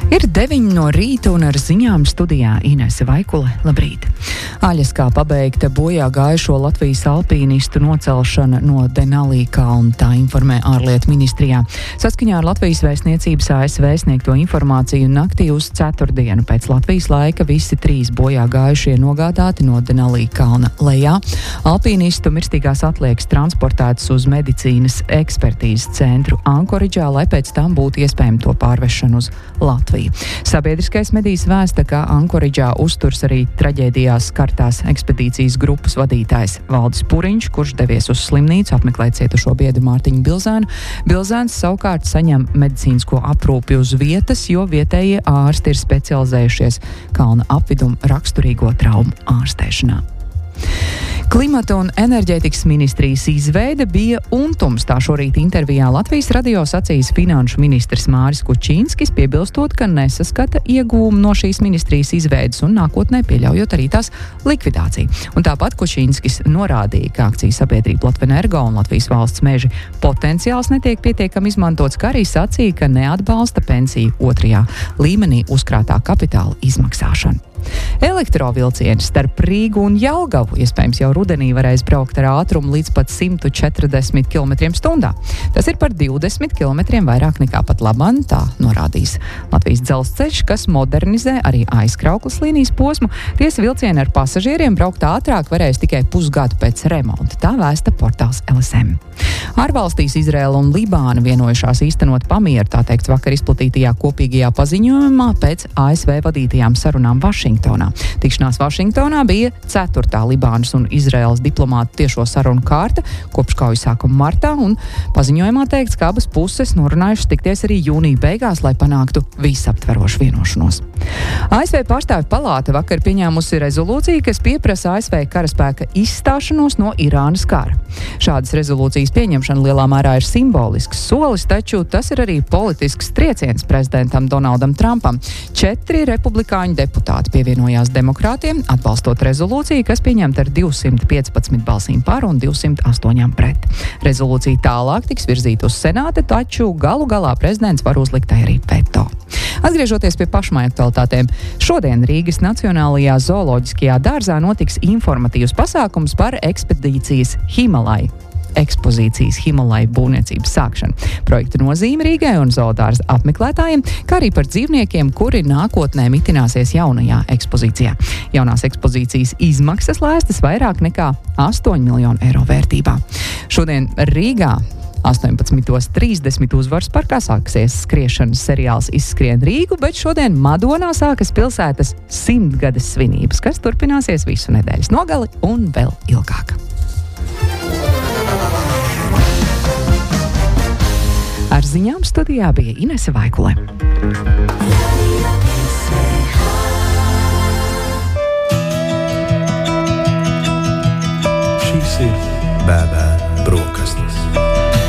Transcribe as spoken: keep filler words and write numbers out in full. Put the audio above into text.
Ir deviņi no rīta un ar ziņām studijā Inese Vaikule. Labrīt! Aļaskā pabeigta bojā gājušo Latvijas alpīnistu nocelšana no Denalī kalna, tā informē ārlietu ministrijā. Saskaņā ar Latvijas vēstniecības A S V sniegto informāciju naktī uz ceturtdienu pēc Latvijas laika visi trīs bojā gājušie nogādāti no Denalī kalna lejā. Alpīnistu mirstīgās atliekas transportētas uz medicīnas ekspertīzes centru Ankoridžā, lai pēc tam būtu iespējama to pārvešana uz Latviju. Sabiedriskais medijas vēsta, ka Ankoridžā uzturs arī traģēdijās skartās ekspedīcijas grupas vadītājs Valdis Puriņš, kurš devies uz slimnīcu apmeklēt cietušo biedru Mārtiņu Bilzēnu. Bilzēns savukārt saņem medicīnisko aprūpi uz vietas, jo vietējie ārsti ir specializējušies kalna apvidum raksturīgo traumu ārstēšanā. Klimata un enerģētikas ministrijas izveide bija untums, tā šorīt intervijā Latvijas radio sacījis finanšu ministrs Māris Kučīnskis, piebilstot, ka nesaskata iegūmu no šīs ministrijas izveides un nākotnē pieļaujot arī tās likvidāciju. Un tāpat Kučīnskis norādīja, ka akciju sabiedrība Latvenergo un Latvijas valsts meži potenciāls netiek pietiekami izmantots, kā arī sacīja, ka neatbalsta pensiju otrajā līmenī uzkrātā kapitāla izmaksāšanu. Elektrovilcieni starp Rīgu un Jelgavu iespējams jau rudenī varēs braukt ar ātrumu līdz pat simt četrdesmit kilometriem stundā. Tas ir par divdesmit kilometriem vairāk nekā pat labāk, tā norādīs Latvijas dzelzceļš, kas modernizē arī aizkrauklas līnijas posmu. Tiesa vilcieni ar pasažieriem braukt ātrāk varēs tikai pusgadu pēc remonta, tā vēsta portāls L S M. Ārvalstīs Izraela un Libāna vienojušās īstenot pamieru, tā teikt, vakar izplatītajā kopīgajā paziņojumā pēc A S V vadītajām sarunām Vašingtonā. Tikšanās Vašingtonā bija ceturtā Libānas un Izraēlas diplomātu tiešo sarunu kārta kopš kauju sākuma martā, un paziņojumā teikts, ka abas puses norunājušas tikties arī jūnija beigās, lai panāktu visaptverošu vienošanos. A S V pārstāvju palāta vakar pieņēmusi rezolūciju, kas pieprasa A S V karaspēka izstāšanos no Irānas kara. Šādas rezolūcijas pieņemšana lielā mērā ir simbolisks solis, taču tas ir arī politisks trieciens prezidentam Donaldam Trumpam. Četri republikāņu deputāti pievienojās demokrātiem, atbalstot rezolūciju, kas pieņemta ar divsimt piecpadsmit balsīm par un divsimt astoņām pret. Rezolūcija tālāk tiks virzīta uz senāta, taču galu galā prezidents var uzlikt arī veto. Atgriežoties pie pašmāju aktualitātēm, šodien Rīgas Nacionālajā zooloģiskajā dārzā notiks informatīvs pasākums par ekspedīcijas Himalaju. ekspozīcijas Himalaju būvniecības sākšanu. Projekta nozīme Rīgai un zoodārza apmeklētājiem, kā arī par dzīvniekiem, kuri nākotnē mitināsies jaunajā ekspozīcijā. Jaunās ekspozīcijas izmaksas lēstas vairāk nekā astoņu miljonu eiro vērtībā. Šodien Rīgā astoņpadsmit trīsdesmit uzvaras parkā sāksies skriešanas seriāls Izskrien Rīgu, bet šodien Madonā sākas pilsētas simtgades svinības, kas turpināsies visu nedēļas nogali un vēl ilgāk. Ar ziņām studijā bija Inese Vaikule.